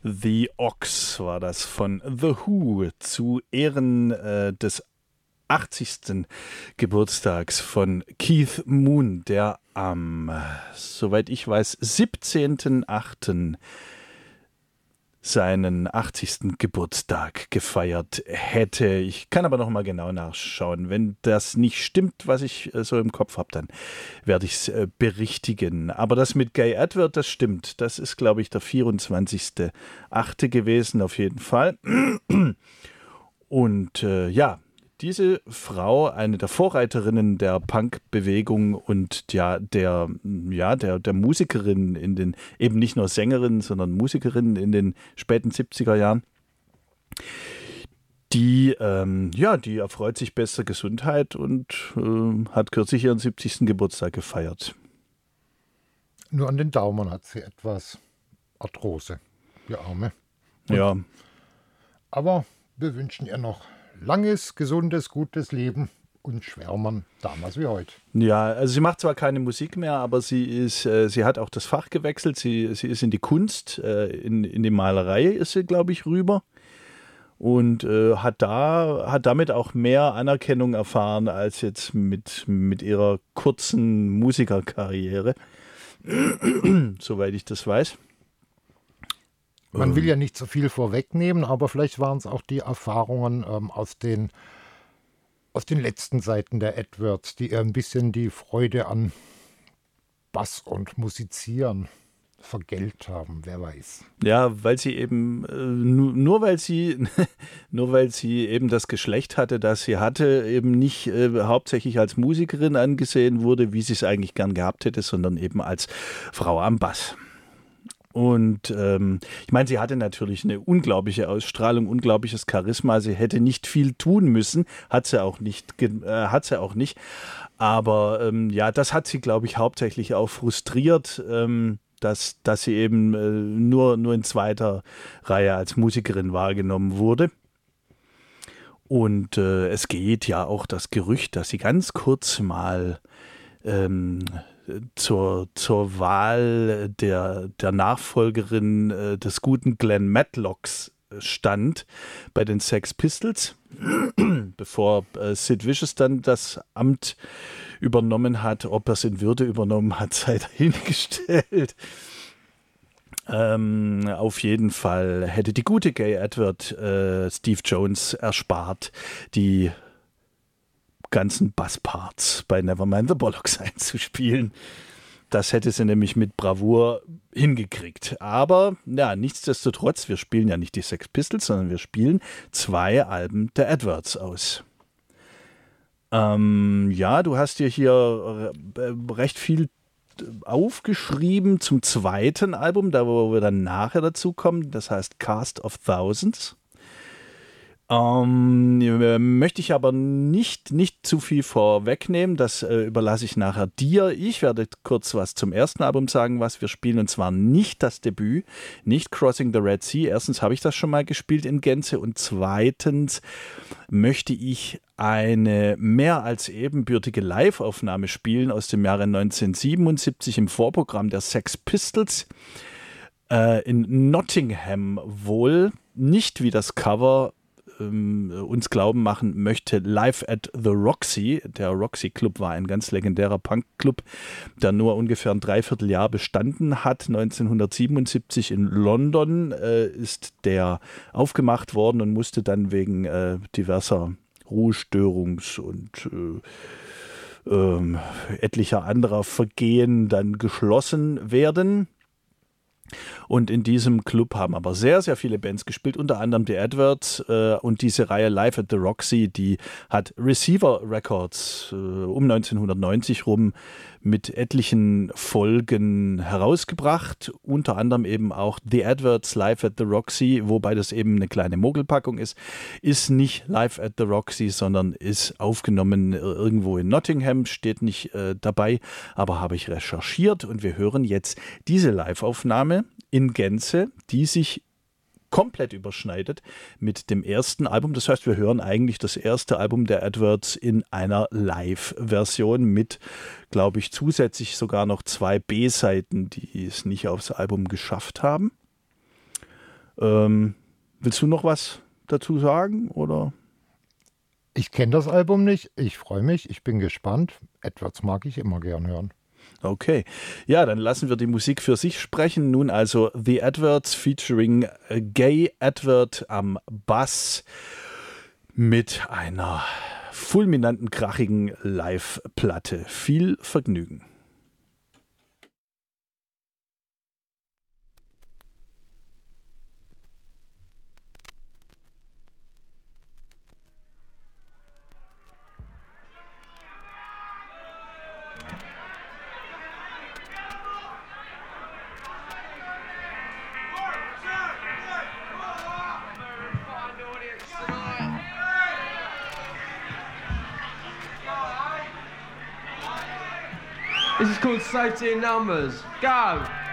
The Ox war das von The Who zu Ehren des 80. Geburtstags von Keith Moon, der am, soweit ich weiß, 17.08. seinen 80. Geburtstag gefeiert hätte. Ich kann aber noch mal genau nachschauen. Wenn das nicht stimmt, was ich so im Kopf habe, dann werde ich es berichtigen. Aber das mit Gay Edward, das stimmt. Das ist, glaube ich, der 24.08. gewesen, auf jeden Fall. Und ja, diese Frau, eine der Vorreiterinnen der Punk-Bewegung und der Musikerin in den, eben nicht nur Sängerin, sondern Musikerin in den späten 70er Jahren, die erfreut sich bester Gesundheit und hat kürzlich ihren 70. Geburtstag gefeiert. Nur an den Daumen hat sie etwas Arthrose, die Arme. Ja. Aber wir wünschen ihr noch langes, gesundes, gutes Leben und schwärmern damals wie heute. Ja, also sie macht zwar keine Musik mehr, aber sie hat auch das Fach gewechselt. Sie ist in die Kunst, in die Malerei ist sie, glaube ich, rüber und hat damit auch mehr Anerkennung erfahren als jetzt mit ihrer kurzen Musikerkarriere, soweit ich das weiß. Man will ja nicht so viel vorwegnehmen, aber vielleicht waren es auch die Erfahrungen aus den letzten Seiten der Edwards, die ihr ein bisschen die Freude an Bass und Musizieren vergällt haben, wer weiß. Ja, weil sie eben, nur weil sie eben das Geschlecht hatte, das sie hatte, eben nicht hauptsächlich als Musikerin angesehen wurde, wie sie es eigentlich gern gehabt hätte, sondern eben als Frau am Bass. Und ich meine, sie hatte natürlich eine unglaubliche Ausstrahlung, unglaubliches Charisma. Sie hätte nicht viel tun müssen, hat sie auch nicht. Aber das hat sie, glaube ich, hauptsächlich auch frustriert, dass sie eben nur in zweiter Reihe als Musikerin wahrgenommen wurde. Und es geht ja auch das Gerücht, dass sie ganz kurz mal zur Wahl der Nachfolgerin des guten Glenn Matlocks stand bei den Sex Pistols, bevor Sid Vicious dann das Amt übernommen hat. Ob er es in Würde übernommen hat, sei dahingestellt. Auf jeden Fall hätte die gute Gay Edward Steve Jones erspart, die ganzen Bassparts bei Nevermind the Bollocks einzuspielen. Das hätte sie nämlich mit Bravour hingekriegt. Aber ja, nichtsdestotrotz, wir spielen ja nicht die Sex Pistols, sondern wir spielen 2 Alben der Edwards aus. Du hast dir hier recht viel aufgeschrieben zum zweiten Album, da wo wir dann nachher dazu kommen. Das heißt Cast of Thousands. Möchte ich aber nicht zu viel vorwegnehmen, das überlasse ich nachher dir. Ich werde kurz was zum ersten Album sagen, was wir spielen, und zwar nicht das Debüt, nicht Crossing the Red Sea. Erstens habe ich das schon mal gespielt in Gänze und zweitens möchte ich eine mehr als ebenbürtige Live-Aufnahme spielen aus dem Jahre 1977 im Vorprogramm der Sex Pistols in Nottingham, wohl nicht wie das Cover uns glauben machen möchte, Live at the Roxy. Der Roxy Club war ein ganz legendärer Punk-Club, der nur ungefähr ein Dreivierteljahr bestanden hat. 1977 in London ist der aufgemacht worden und musste dann wegen diverser Ruhestörungs- und etlicher anderer Vergehen dann geschlossen werden. Und in diesem Club haben aber sehr, sehr viele Bands gespielt, unter anderem die Edwards und diese Reihe Live at the Roxy, die hat Receiver Records um 1990 rum mit etlichen Folgen herausgebracht, unter anderem eben auch The Edwards Live at the Roxy, wobei das eben eine kleine Mogelpackung ist nicht Live at the Roxy, sondern ist aufgenommen irgendwo in Nottingham, steht nicht dabei, aber habe ich recherchiert und wir hören jetzt diese Live-Aufnahme in Gänze, die sich komplett überschneidet mit dem ersten Album. Das heißt, wir hören eigentlich das erste Album der Edwards in einer Live-Version mit, glaube ich, zusätzlich sogar noch 2 B-Seiten, die es nicht aufs Album geschafft haben. Willst du noch was dazu sagen, oder? Ich kenne das Album nicht, ich freue mich, ich bin gespannt. Edwards mag ich immer gern hören. Okay, ja, dann lassen wir die Musik für sich sprechen. Nun also The Edwards featuring Gay Edward am Bass mit einer fulminanten, krachigen Live-Platte. Viel Vergnügen. This is called Safety in Numbers. Go!